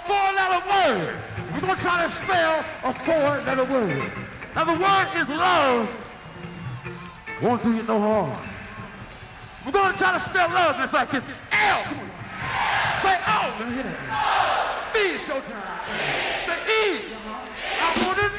four-letter word. We're going to try to spell a four-letter word. Now, the word is love. Won't do you no harm. We're going to try to spell love just like this. L. Say O. Let me hear that. B is showtime. Say E. I want to